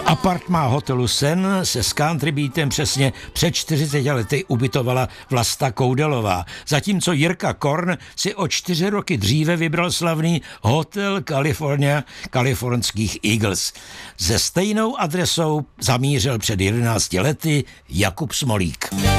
Apartmá hotelu Sen se s country beatem přesně před 40 lety ubytovala Vlasta Koudelová, zatímco Jirka Korn si o 4 roky dříve vybral slavný Hotel California kalifornských Eagles. Se stejnou adresou zamířil před 11 lety Jakub Smolík.